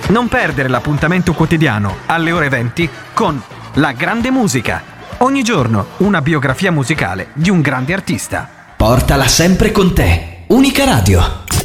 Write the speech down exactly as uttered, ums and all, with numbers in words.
Non perdere l'appuntamento quotidiano alle ore venti con La Grande Musica. Ogni giorno una biografia musicale di un grande artista. Portala sempre con te. Unica Radio.